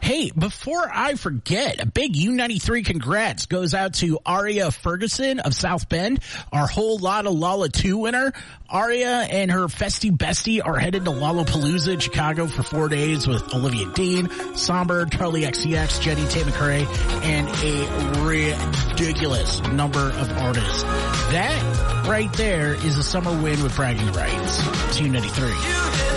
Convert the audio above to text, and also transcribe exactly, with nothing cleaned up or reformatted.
Hey, before I forget, a big U ninety-three congrats goes out to Aria Ferguson of South Bend, our Whole Lotta Lolla two winner. Aria and her festy bestie are headed to Lollapalooza in Chicago for four days with Olivia Dean, Somber, Charlie X C X, Jenny Tate McRae, and a ridiculous number of artists. That right there is a summer win with bragging rights. It's U ninety-three.